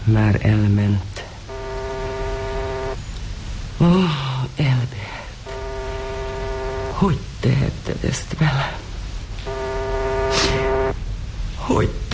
már elment. Albert, hogy tehetted ezt velem? Hogy